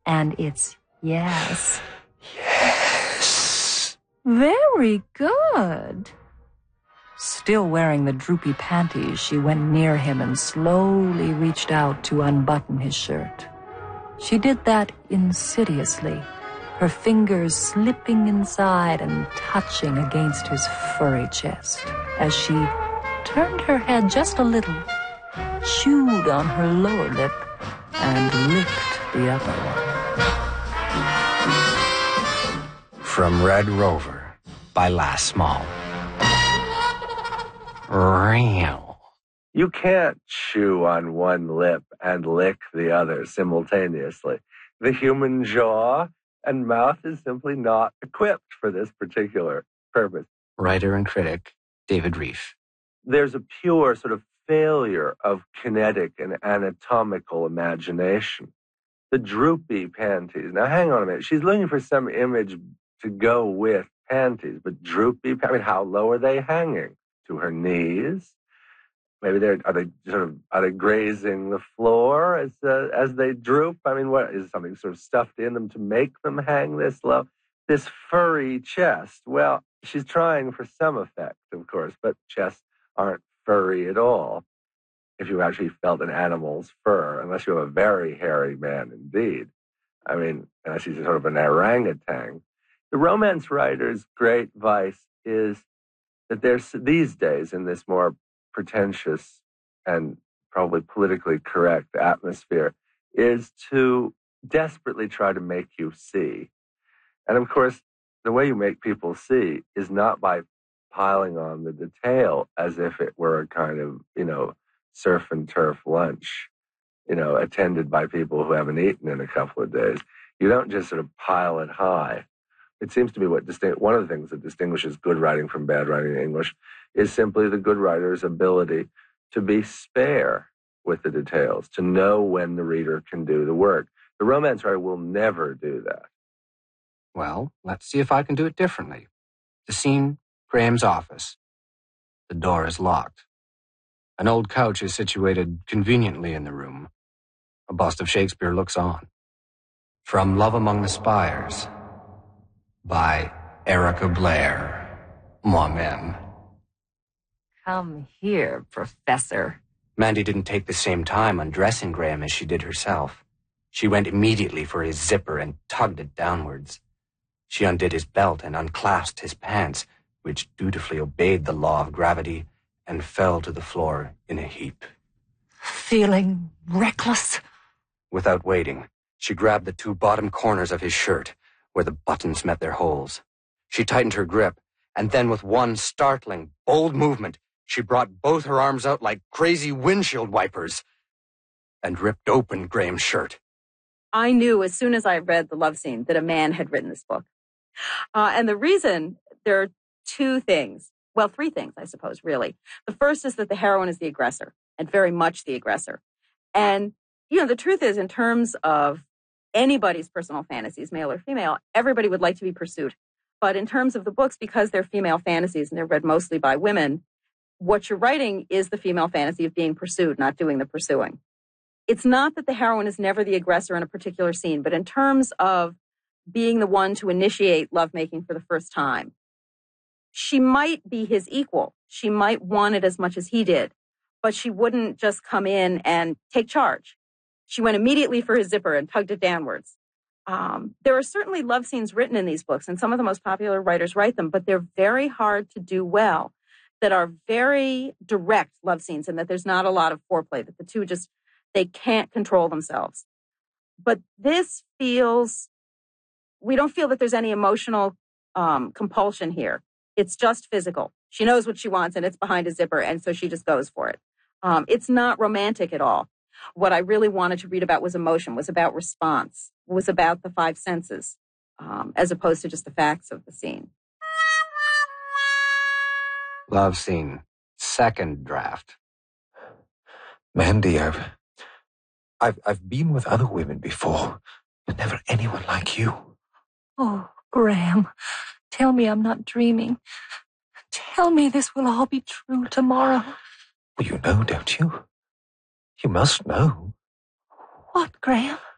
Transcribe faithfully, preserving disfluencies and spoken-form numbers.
And it's yes. Yes. Very good. Still wearing the droopy panties, she went near him and slowly reached out to unbutton his shirt. She did that insidiously, her fingers slipping inside and touching against his furry chest as she turned her head just a little, chewed on her lower lip, and licked the upper one. From Red Rover by Lass Small. Real. You can't chew on one lip and lick the other simultaneously. The human jaw and mouth is simply not equipped for this particular purpose. Writer and critic David Reef. There's a pure sort of failure of kinetic and anatomical imagination. The droopy panties. Now, hang on a minute. She's looking for some image to go with panties, but droopy, I mean, how low are they hanging? To her knees? Maybe they're, are they sort of, are they grazing the floor as, uh, as they droop? I mean, what, is something sort of stuffed in them to make them hang this low? This furry chest, well, she's trying for some effect, of course, but chests aren't furry at all. If you actually felt an animal's fur, unless you're a very hairy man indeed. I mean, unless he's sort of an orangutan. The romance writer's great vice is that there's these days in this more pretentious and probably politically correct atmosphere is to desperately try to make you see. And of course, the way you make people see is not by piling on the detail as if it were a kind of, you know, surf and turf lunch, you know, attended by people who haven't eaten in a couple of days. You don't just sort of pile it high. It seems to me what distinct, one of the things that distinguishes good writing from bad writing in English is simply the good writer's ability to be spare with the details, to know when the reader can do the work. The romance writer will never do that. Well, let's see if I can do it differently. The scene, Graham's office. The door is locked. An old couch is situated conveniently in the room. A bust of Shakespeare looks on. From Love Among the Spires by Erica Blair, moi-même. Come here, Professor. Mandy didn't take the same time undressing Graham as she did herself. She went immediately for his zipper and tugged it downwards. She undid his belt and unclasped his pants, which dutifully obeyed the law of gravity and fell to the floor in a heap. Feeling reckless? Without waiting, she grabbed the two bottom corners of his shirt, where the buttons met their holes. She tightened her grip, and then with one startling, bold movement, she brought both her arms out like crazy windshield wipers and ripped open Graham's shirt. I knew as soon as I read the love scene that a man had written this book. Uh, and the reason, there are two things. Well, three things, I suppose, really. The first is that the heroine is the aggressor, and very much the aggressor. And, you know, the truth is, in terms of anybody's personal fantasies, male or female, everybody would like to be pursued. But in terms of the books, because they're female fantasies and they're read mostly by women, what you're writing is the female fantasy of being pursued, not doing the pursuing. It's not that the heroine is never the aggressor in a particular scene, but in terms of being the one to initiate lovemaking for the first time, she might be his equal. She might want it as much as he did, but she wouldn't just come in and take charge. She went immediately for his zipper and tugged it downwards. Um, there are certainly love scenes written in these books, and some of the most popular writers write them, but they're very hard to do well, that are very direct love scenes, and that there's not a lot of foreplay, that the two just, they can't control themselves. But this feels, we don't feel that there's any emotional um, compulsion here. It's just physical. She knows what she wants, and it's behind a zipper, and so she just goes for it. Um, it's not romantic at all. What I really wanted to read about was emotion, was about response, was about the five senses, um, as opposed to just the facts of the scene. Love scene, second draft. Mandy, I've, I've, I've been with other women before, but never anyone like you. Oh, Graham, tell me I'm not dreaming. Tell me this will all be true tomorrow. Well, you know, don't you? You must know. What, Graham?